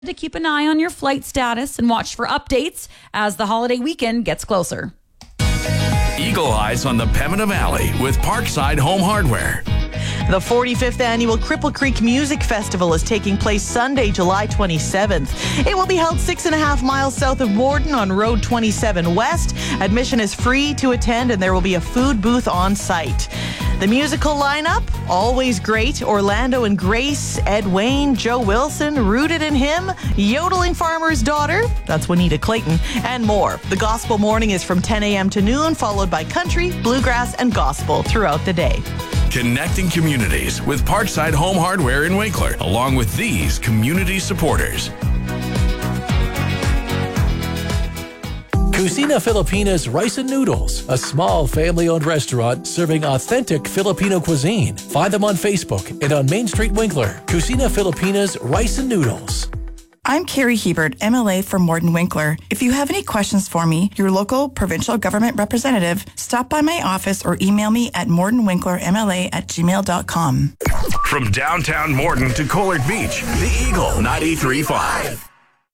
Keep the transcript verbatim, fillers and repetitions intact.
To keep an eye on your flight status and watch for updates as the holiday weekend gets closer. Eagle Eyes on the Pembina Valley with Parkside Home Hardware. The forty-fifth annual Cripple Creek Music Festival is taking place Sunday, July twenty-seventh. It will be held six and a half miles south of Morden on Road twenty-seven West. Admission is free to attend, and there will be a food booth on site. The musical lineup, always great. Orlando and Grace, Ed Wayne, Joe Wilson, Rooted in Him, Yodeling Farmer's Daughter, that's Juanita Clayton, and more. The Gospel Morning is from ten a.m. to noon, followed by country, bluegrass, and gospel throughout the day. Connecting communities with Parkside Home Hardware in Winkler, along with these community supporters. Cucina Filipina's Rice and Noodles, a small family-owned restaurant serving authentic Filipino cuisine. Find them on Facebook and on Main Street Winkler. Cucina Filipina's Rice and Noodles. I'm Carrie Hebert, M L A from Morden Winkler. If you have any questions for me, your local provincial government representative, stop by my office or email me at mordenwinklermla at gmail dot com. From downtown Morden to Collard Beach, the Eagle ninety-three point five.